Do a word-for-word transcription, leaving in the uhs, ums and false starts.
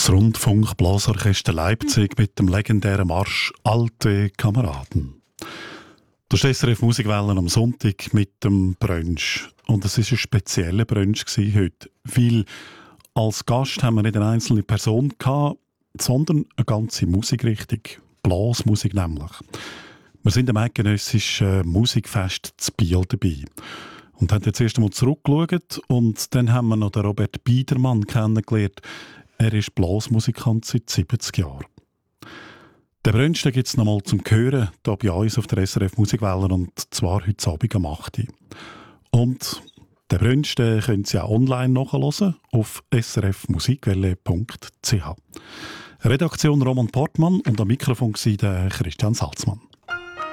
Das Rundfunkblasorchester Leipzig mit dem legendären Marsch «Alte Kameraden». Das ist S R F Musikwellen am Sonntag mit dem Brunch. Und es war ein spezieller Brunch heute, weil als Gast haben wir nicht eine einzelne Person gehabt, sondern eine ganze Musikrichtung, Blasmusik nämlich. Wir sind am eidgenössischen Musikfest zu Biel dabei und haben jetzt erst einmal zurückgeschaut und dann haben wir noch den Robert Biedermann kennengelernt. Er ist Blasmusikant seit siebzig Jahren. Den Brunch gibt es noch mal zum Hören hier bei uns auf der S R F Musikwellen und zwar heute Abend um acht Uhr. Und den Brunch den können Sie auch online nachhören auf s r f musikwelle punkt c h. Redaktion Roman Portmann und am Mikrofon war der Christian Salzmann.